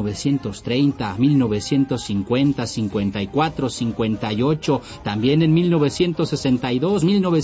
1930, 1950, 54, 58, también en 1962,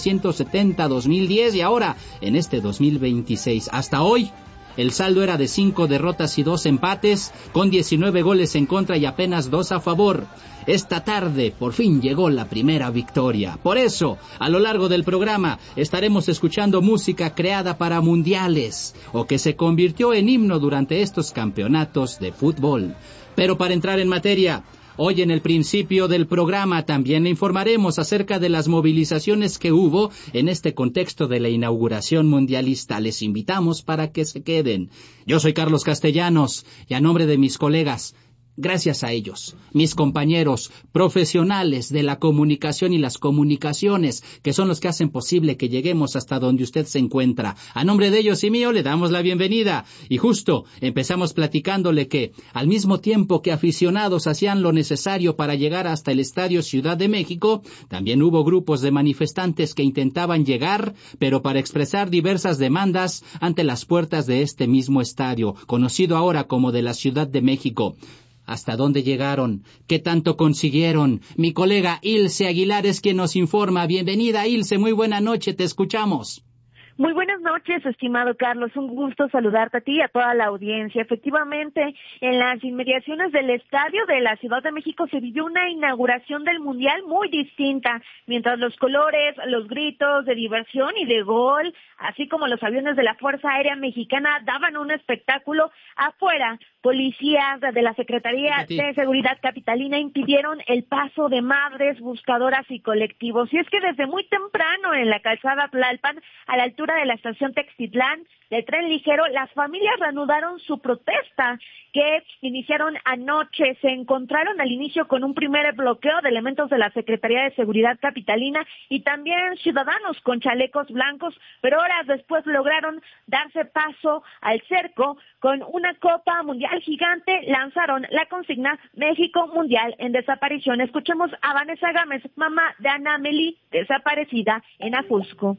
1970, 2010 y ahora en este 2026. Hasta hoy, el saldo era de 5 derrotas y 2 empates, con 19 goles en contra y apenas 2 a favor. Esta tarde, por fin llegó la primera victoria. Por eso, a lo largo del programa, estaremos escuchando música creada para mundiales, o que se convirtió en himno durante estos campeonatos de fútbol. Pero para entrar en materia, hoy en el principio del programa también le informaremos acerca de las movilizaciones que hubo en este contexto de la inauguración mundialista. Les invitamos para que se queden. Yo soy Carlos Castellanos y a nombre de mis colegas, gracias a ellos, mis compañeros profesionales de la comunicación y las comunicaciones, que son los que hacen posible que lleguemos hasta donde usted se encuentra. A nombre de ellos y mío le damos la bienvenida. Y justo empezamos platicándole que, al mismo tiempo que aficionados hacían lo necesario para llegar hasta el Estadio Ciudad de México, también hubo grupos de manifestantes que intentaban llegar, pero para expresar diversas demandas ante las puertas de este mismo estadio, conocido ahora como de la Ciudad de México. ¿Hasta dónde llegaron? ¿Qué tanto consiguieron? Mi colega Ilse Aguilar es quien nos informa. Bienvenida, Ilse, muy buena noche, te escuchamos. Muy buenas noches, estimado Carlos. Un gusto saludarte a ti y a toda la audiencia. Efectivamente, en las inmediaciones del Estadio de la Ciudad de México se vivió una inauguración del Mundial muy distinta, mientras los colores, los gritos de diversión y de gol, así como los aviones de la Fuerza Aérea Mexicana daban un espectáculo afuera. Policías de la Secretaría de Seguridad Capitalina impidieron el paso de madres, buscadoras y colectivos. Y es que desde muy temprano en la calzada Tlalpan, a la altura de la estación Textitlán del tren ligero, las familias reanudaron su protesta que iniciaron anoche. Se encontraron al inicio con un primer bloqueo de elementos de la Secretaría de Seguridad Capitalina y también ciudadanos con chalecos blancos, pero horas después lograron darse paso al cerco. Con una copa mundial gigante lanzaron la consigna México Mundial en Desaparición. Escuchemos a Vanessa Gámez, mamá de Ana Meli, desaparecida en Ajusco.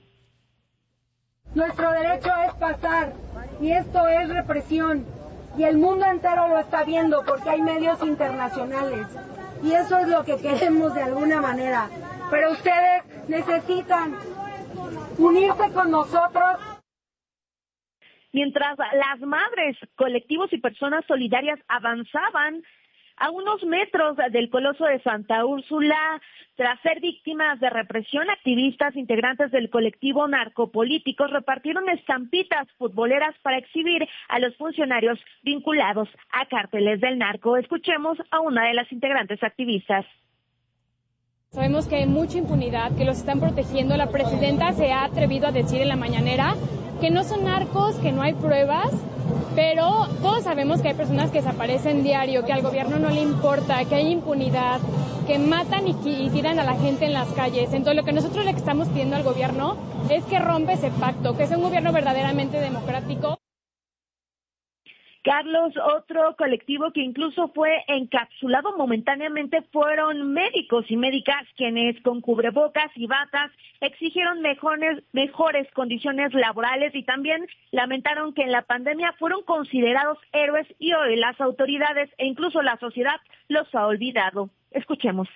Nuestro derecho es pasar, y esto es represión, y el mundo entero lo está viendo porque hay medios internacionales, y eso es lo que queremos de alguna manera. Pero ustedes necesitan unirse con nosotros. Mientras las madres, colectivos y personas solidarias avanzaban a unos metros del Coloso de Santa Úrsula, tras ser víctimas de represión, activistas integrantes del colectivo Narcopolíticos repartieron estampitas futboleras para exhibir a los funcionarios vinculados a cárteles del narco. Escuchemos a una de las integrantes activistas. Sabemos que hay mucha impunidad, que los están protegiendo. La presidenta se ha atrevido a decir en la mañanera que no son narcos, que no hay pruebas, pero todos sabemos que hay personas que desaparecen diario, que al gobierno no le importa, que hay impunidad, que matan y tiran a la gente en las calles. Entonces, lo que nosotros le estamos pidiendo al gobierno es que rompa ese pacto, que sea un gobierno verdaderamente democrático. Carlos, otro colectivo que incluso fue encapsulado momentáneamente fueron médicos y médicas quienes con cubrebocas y batas exigieron mejores condiciones laborales y también lamentaron que en la pandemia fueron considerados héroes y hoy las autoridades e incluso la sociedad los ha olvidado. Escuchemos.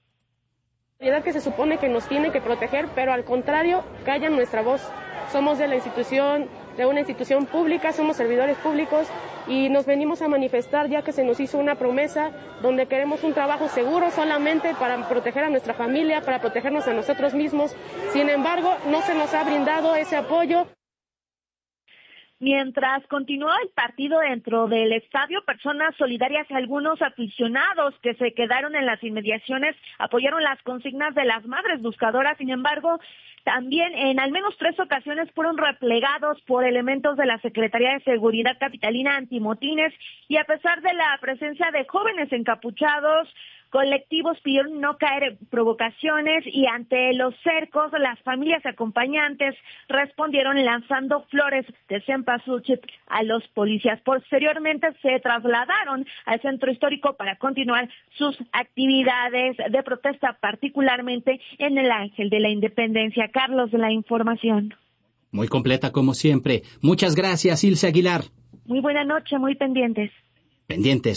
La sociedad que se supone que nos tiene que proteger, pero al contrario, callan nuestra voz. Somos de una institución pública, somos servidores públicos y nos venimos a manifestar ya que se nos hizo una promesa donde queremos un trabajo seguro solamente para proteger a nuestra familia, para protegernos a nosotros mismos. Sin embargo, no se nos ha brindado ese apoyo. Mientras continuó el partido dentro del estadio, personas solidarias y algunos aficionados que se quedaron en las inmediaciones apoyaron las consignas de las madres buscadoras. Sin embargo, también en al menos 3 ocasiones fueron replegados por elementos de la Secretaría de Seguridad Capitalina antimotines y a pesar de la presencia de jóvenes encapuchados, colectivos pidieron no caer en provocaciones y ante los cercos, las familias acompañantes respondieron lanzando flores de cempasúchil a los policías. Posteriormente se trasladaron al centro histórico para continuar sus actividades de protesta, particularmente en el Ángel de la Independencia. Carlos, la información. Muy completa como siempre. Muchas gracias, Ilse Aguilar. Muy buena noche, muy pendientes. Pendientes.